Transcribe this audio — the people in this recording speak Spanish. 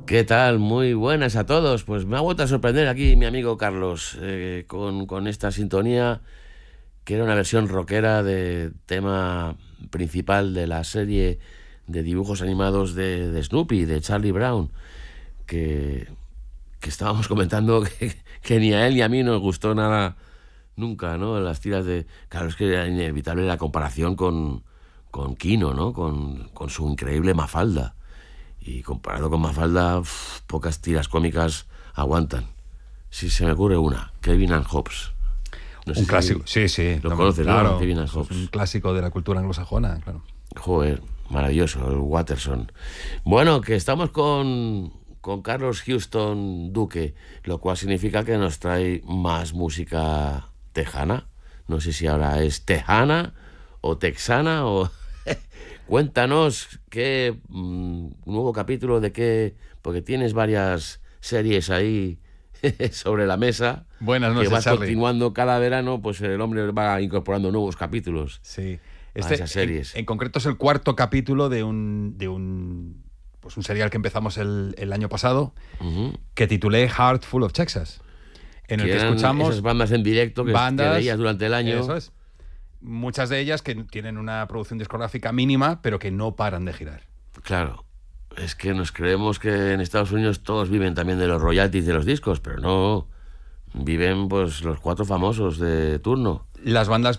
¿Qué tal? Muy buenas a todos. Pues me ha vuelto a sorprender aquí mi amigo Carlos con esta sintonía que era una versión rockera de tema principal de la serie de dibujos animados de Snoopy, de Charlie Brown, que, que estábamos comentando que ni a él ni a mí nos gustó nada nunca, ¿no? Las tiras de... Claro, es que era inevitable la comparación con Kino, ¿no? Con su increíble Mafalda. Y comparado con Mafalda, pocas tiras cómicas aguantan. Si se me ocurre una, Kevin and Hobbes. No sé Un clásico, si sí. lo conoces, Claro, ¿no? Kevin and es Hobbes. un clásico de la cultura anglosajona, claro. Joder, maravilloso, el Watterson. Bueno, que estamos con Carlos Houston Duque, lo cual significa que nos trae más música tejana. No sé si ahora es tejana o texana o... Cuéntanos qué nuevo capítulo de qué, porque tienes varias series ahí sobre la mesa Buenas que noches, vas Charlie. continuando cada verano, pues el hombre va incorporando nuevos capítulos Sí. a esas series. En concreto es el cuarto capítulo de pues un serial que empezamos el año pasado, Ujú. que titulé Heart Full of Texas, en el Que que eran escuchamos esas bandas en directo que bandas, veías durante el año. eso es, muchas de ellas que tienen una producción discográfica mínima, pero que no paran de girar. Claro, es que nos creemos que en Estados Unidos todos viven también de los royalties de los discos, pero no, viven pues los cuatro famosos de turno. Las bandas